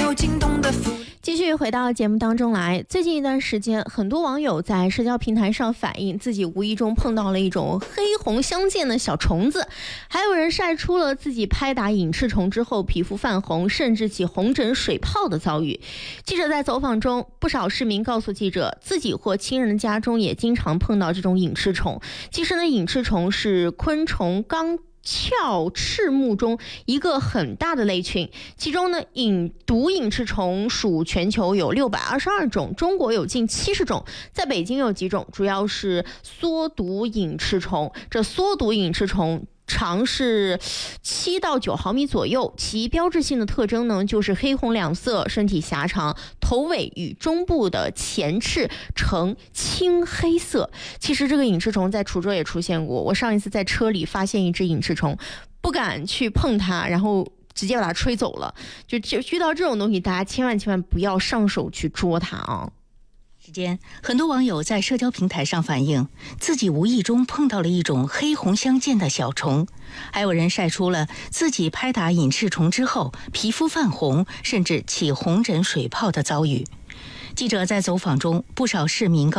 有惊动的符。 继续回到节目当中来，最近一段时间，很多网友在社交平台上反映自己无意中碰到了一种黑红相间的小虫子，还有人晒出了自己拍打隐翅虫之后皮肤泛红，甚至起红疹水泡的遭遇。记者在走访中，不少市民告诉记者，自己或亲人家中也经常碰到这种隐翅虫。其实呢，隐翅虫是昆虫纲鞘翅目中一个很大的类群，其中呢，毒隐翅虫属全球有622种，中国有近70种，在北京有几种，主要是缩毒隐翅虫。这缩毒隐翅虫长是7到9毫米左右，其标志性的特征呢就是黑红两色，身体狭长，头尾与中部的前翅呈青黑色。其实这个隐翅虫在滁州也出现过，我上一次在车里发现一只隐翅虫，不敢去碰它，然后直接把它吹走了。就遇到这种东西，大家千万不要上手去捉它啊。 很多网友在社交平台上反映，自己无意中碰到了一种黑红相间的小虫，还有人晒出了自己拍打隐翅虫之后皮肤泛红，甚至起红疹水泡的遭遇。记者在走访中，不少市民